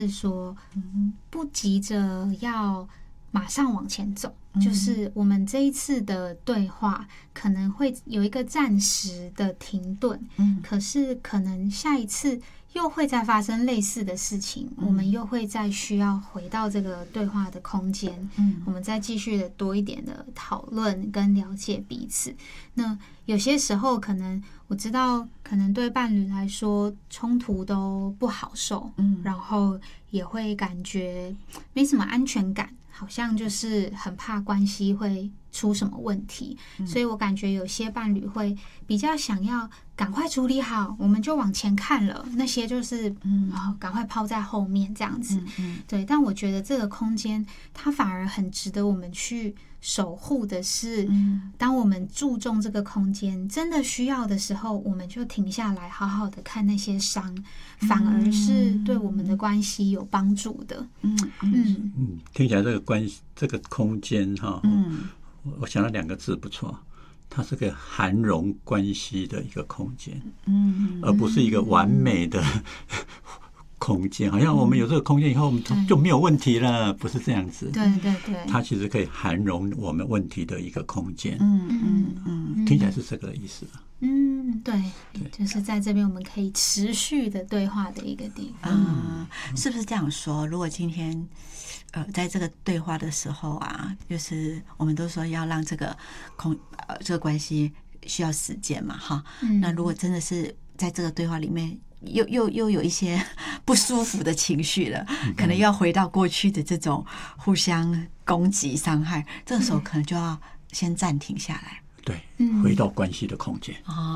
是说，不急着要马上往前走，就是我们这一次的对话可能会有一个暂时的停顿，可是可能下一次又会再发生类似的事情，我们又会再需要回到这个对话的空间，我们再继续的多一点的讨论跟了解彼此。那有些时候可能我知道，可能对伴侣来说冲突都不好受，然后也会感觉没什么安全感，好像就是很怕关系会出什么问题，所以我感觉有些伴侣会比较想要赶快处理好，我们就往前看了，那些就是赶快抛在后面这样子。对，但我觉得这个空间它反而很值得我们去守护的是，当我们注重这个空间，真的需要的时候，我们就停下来，好好的看那些伤，反而是对我们的关系有帮助的。 听起来这个空间哈，我想到2个字不错，它是个涵容关系的一个空间，而不是一个完美的空间，好像我们有这个空间以后，我们就没有问题了，不是这样子。 对对对， 它其实可以涵容我们问题的一个空间。听起来是这个意思。 对，就是在这边我们可以持续的对话的一个地方。 是不是这样说？如果今天在这个对话的时候啊，就是我们都说要让这个这个关系需要时间嘛，哈。那如果真的是在这个对话里面又有一些不舒服的情绪了，可能要回到过去的这种互相攻击伤害，这个时候可能就要先暂停下来。 对，回到关系的空间。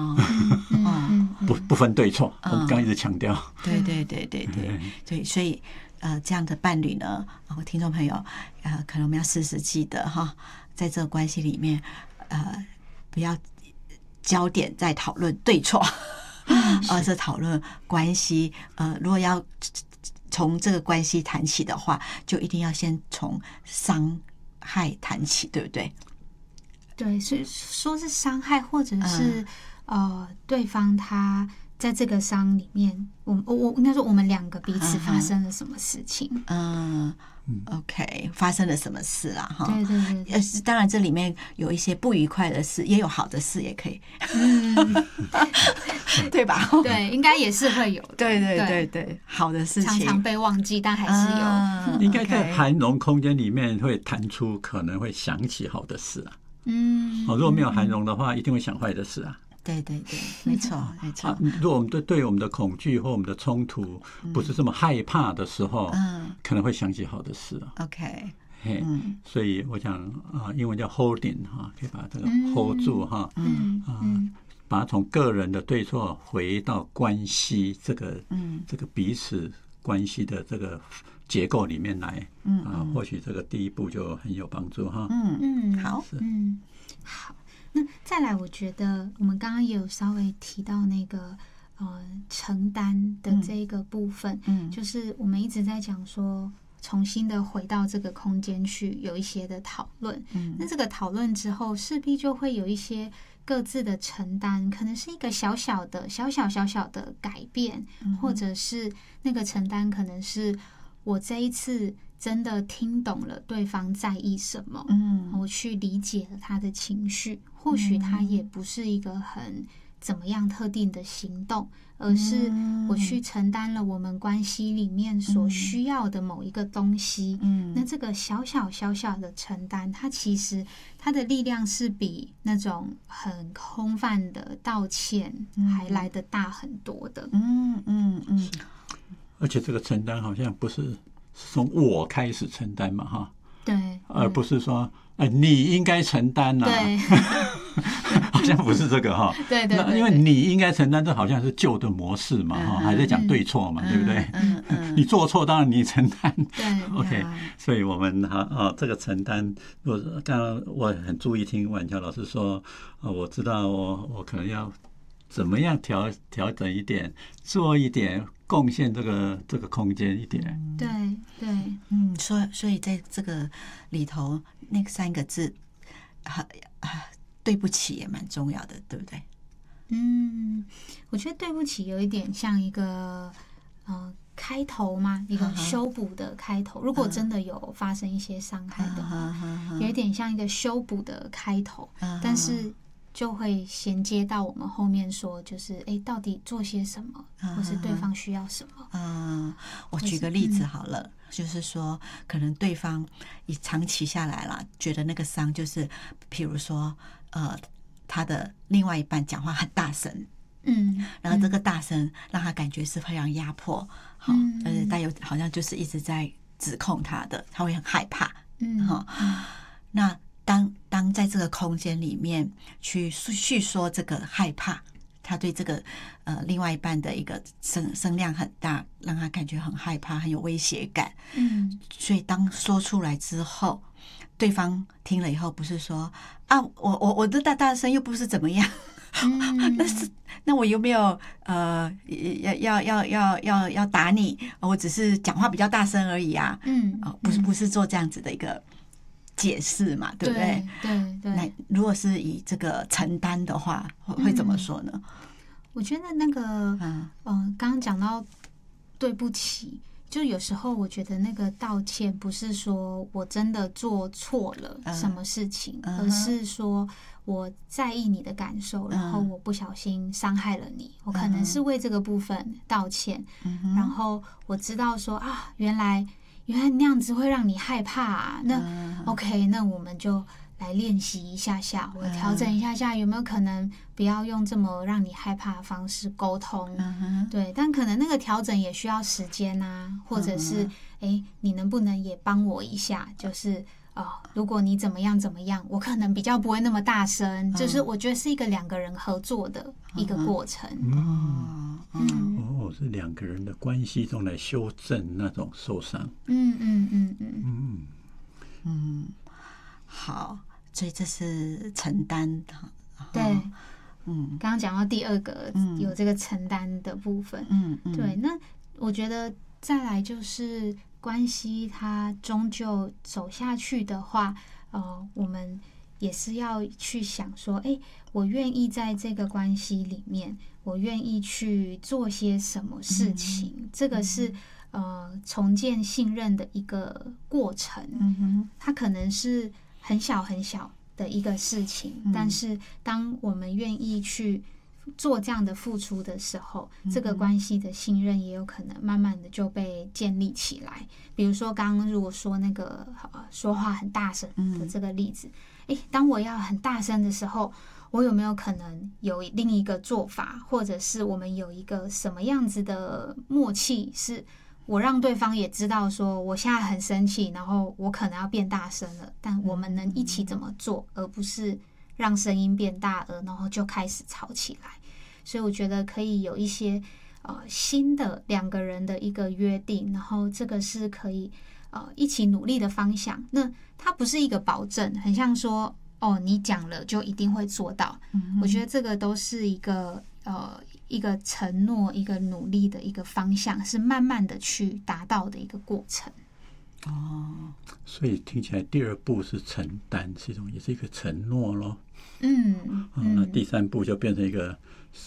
不分对错，我们刚一直强调。 对，所以这样的伴侣呢，听众朋友，可能我们要时时记得哈，在这个关系里面，不要焦点在讨论对错，而是讨论关系。如果要从这个关系谈起的话，就一定要先从伤害谈起，对不对？ 对，所以说是伤害，或者是对方他在这个伤里面，我应该说我们2个彼此发生了什么事情 ？OK， 发生了什么事啊？哈， 对， 当然这里面有一些不愉快的事，也有好的事，也可以，对吧？ 对，应该也是会有的。 对，好的事情常常被忘记，但还是有。 应该在涵容空间里面会弹出，可能会想起好的事啊。如果没有涵容的话，一定会想坏的事啊。 对，没错。 如果我们对我们的恐惧或我们的冲突不是这么害怕的时候，可能会想起好的事啊。 OK， 所以我想英文叫 holding 哈，可以把这个 hold 住哈，把它从个人的对错回到关系这个彼此关系的这个结构里面来，或许这个第一步就很有帮助哈。 好， 好。那再来，我觉得我们刚刚也有稍微提到那个承担的这一个部分，就是我们一直在讲说，重新的回到这个空间去有一些的讨论。那这个讨论之后，势必就会有一些各自的承担，可能是一个小小的改变，或者是那个承担可能是我这一次真的听懂了对方在意什么，我去理解了他的情绪，或许他也不是一个很怎么样特定的行动，而是我去承担了我们关系里面所需要的某一个东西。那这个小小的承担，它其实它的力量是比那种很空泛的道歉还来得大很多的。 而且这个承担好像不是从我开始承担嘛，哈， 对， 而不是说你应该承担啊， 对， 好像不是这个哈， 对， 因为你应该承担，这好像是旧的模式嘛，哈，还在讲对错嘛，对不对？你做错当然你承担， 对 ，OK， 所以我们这个承担，当然我很注意听婉乔老师说，我知道我可能要怎么样调整一点，做一点贡献这个空间一点。 对， 所以在这个里头，那3个字，对不起也蛮重要的，对不对？ 我觉得对不起有一点像一个开头嘛，一个修补的开头。如果真的有发生一些伤害的话，有一点像一个修补的开头，但是就会衔接到我们后面说，就是到底做些什么，或是对方需要什么。 我举个例子好了，就是说，可能对方长期下来了，觉得那个伤就是，譬如说，他的另外一半讲话很大声。然后这个大声让他感觉是非常压迫，带有好像就是一直在指控他的，他会很害怕。那当在这个空间里面去叙说这个害怕，他对这个另外一半的一个声量很大，让他感觉很害怕，很有威胁感。所以当说出来之后，对方听了以后不是说啊，我的大声又不是怎么样。那我有没有要打你？我只是讲话比较大声而已啊。不是做这样子的一个解释嘛，对不对？ 对。 那如果是以这个承担的话，会怎么说呢？ 我觉得那个刚刚讲到对不起。就有时候我觉得那个道歉不是说我真的做错了什么事情，而是说我在意你的感受，然后我不小心伤害了你，我可能是为这个部分道歉，然后我知道说啊，原来那样子会让你害怕啊，那 OK， 那我们就来练习一下下，我调整一下下，有没有可能不要用这么让你害怕的方式沟通？对，但可能那个调整也需要时间啊，或者是你能不能也帮我一下？就是如果你怎么样，我可能比较不会那么大声。就是我觉得是一个两个人合作的一个过程。 是两个人的关系中来修正那种受伤。 好，所以这是承担的。 对，刚刚讲到第二个有这个承担的部分。对，那我觉得再来就是关系，它终究走下去的话，我们也是要去想说，我愿意在这个关系里面，我愿意去做些什么事情，这个是重建信任的一个过程。它可能是很小很小的一个事情，但是当我们愿意去做这样的付出的时候，这个关系的信任也有可能慢慢的就被建立起来。比如说刚刚如果说那个说话很大声的这个例子，当我要很大声的时候，我有没有可能有另一个做法，或者是我们有一个什么样子的默契，是我让对方也知道说我现在很生气，然后我可能要变大声了，但我们能一起怎么做，而不是让声音变大然后就开始吵起来。所以我觉得可以有一些新的两个人的一个约定，然后这个是可以一起努力的方向。那它不是一个保证，很像说你讲了就一定会做到。我觉得这个都是一个承诺，一个努力的一个方向，是慢慢的去达到的一个过程。 所以听起来第二步是承担，也是一个承诺咯。那第三步就变成一个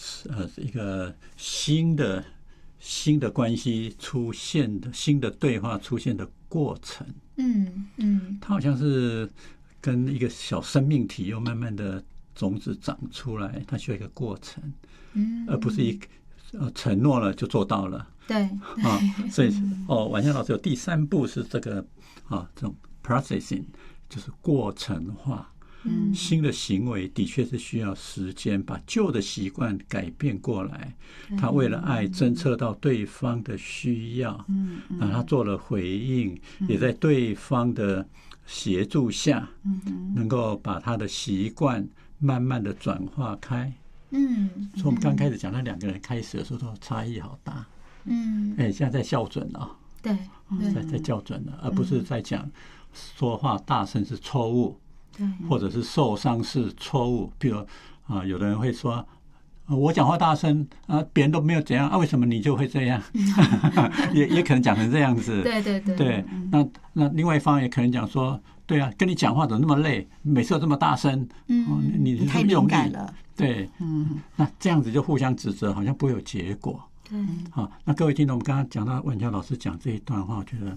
新的关系出现的新的对话出现的过程。它好像是跟一个小生命体又慢慢的种子长出来，它需要一个过程，而不是承诺了就做到了。 对所以婉香老师有第三步是这个这种 processing， 就是过程化。新的行为的确是需要时间，把旧的习惯改变过来。他为了爱侦测到对方的需要，他做了回应，也在对方的协助下，能够把他的习惯慢慢的转化开。所以我们刚开始讲，那两个人开始的时候都差异好大。现在在校准了。 对， 在校准了，而不是在讲说话大声是错误。或者是受伤是错误，比如有的人会说我讲话大声别人都没有怎样为什么你就会这样？也可能讲成这样子。对，那另外一方也可能讲说，对啊，跟你讲话怎么那么累，每次都这么大声， 你太敏感了。 对，那这样子就互相指责，好像不会有结果。 对， 好，那各位听众，我们刚刚讲到万乔老师讲这一段话，我觉得